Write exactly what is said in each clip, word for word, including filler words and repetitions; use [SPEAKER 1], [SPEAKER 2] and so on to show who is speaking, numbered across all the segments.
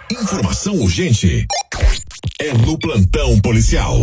[SPEAKER 1] Informação urgente é no plantão policial.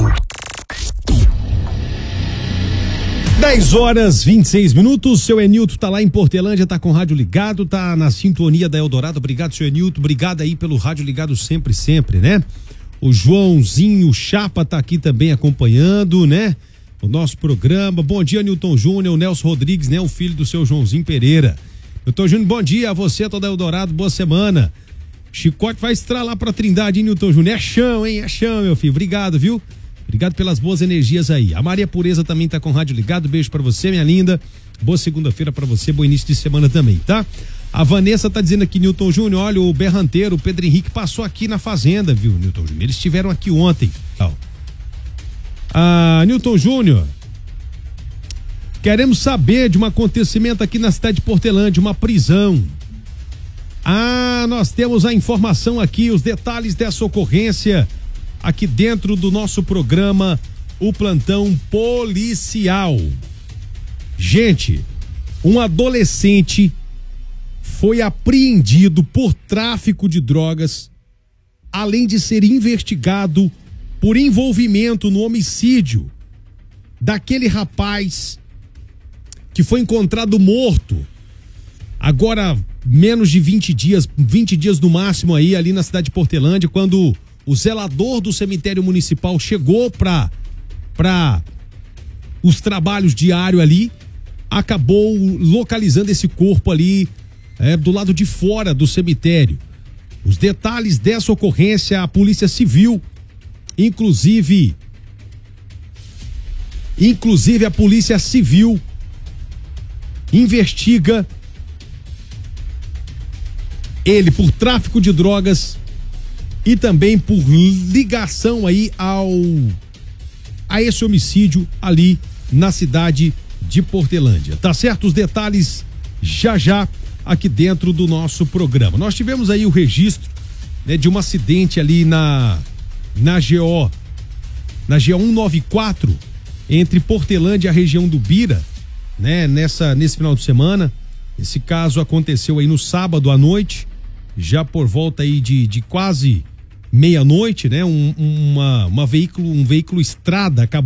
[SPEAKER 2] dez horas, vinte e seis minutos, seu Enilton tá lá em Portelândia, tá com o rádio ligado, tá na sintonia da Eldorado. Obrigado, seu Enilton, obrigado aí pelo rádio ligado sempre, sempre, né? O Joãozinho Chapa tá aqui também acompanhando, né? O nosso programa. Bom dia, Nilton Júnior, o Nelson Rodrigues, né? O filho do seu Joãozinho Pereira. Nilton Júnior, bom dia a você, toda Eldorado, boa semana. Chicote vai estralar pra Trindade, hein, Nilton Júnior? É chão, hein? É chão, meu filho. Obrigado, viu? Obrigado pelas boas energias aí. A Maria Pureza também tá com o rádio ligado. Beijo pra você, minha linda. Boa segunda-feira pra você, bom início de semana também, tá? A Vanessa tá dizendo aqui, Nilton Júnior, olha, o Berranteiro, o Pedro Henrique passou aqui na fazenda, viu, Nilton Júnior? Eles estiveram aqui ontem. Ah, Nilton Júnior, queremos saber de um acontecimento aqui na cidade de Portelândia, uma prisão. Ah, nós temos a informação aqui, os detalhes dessa ocorrência aqui dentro do nosso programa, o Plantão Policial. Gente, um adolescente foi apreendido por tráfico de drogas, além de ser investigado por envolvimento no homicídio daquele rapaz que foi encontrado morto agora menos de vinte dias, vinte dias no máximo aí ali na cidade de Portelândia, quando o zelador do cemitério municipal chegou para para os trabalhos diários ali, acabou localizando esse corpo ali é, do lado de fora do cemitério. Os detalhes dessa ocorrência, a Polícia Civil, inclusive, inclusive a Polícia Civil investiga ele por tráfico de drogas e também por ligação aí ao a esse homicídio ali na cidade de Portelândia. Tá certo? Os detalhes já já aqui dentro do nosso programa. Nós tivemos aí o registro, né, de um acidente ali na na G O na G O cento e noventa e quatro entre Portelândia e a região do Bira, né, nessa nesse final de semana. Esse caso aconteceu aí no sábado à noite, já por volta aí de, de quase meia-noite, né? Um, uma, uma veículo, um veículo estrada acabou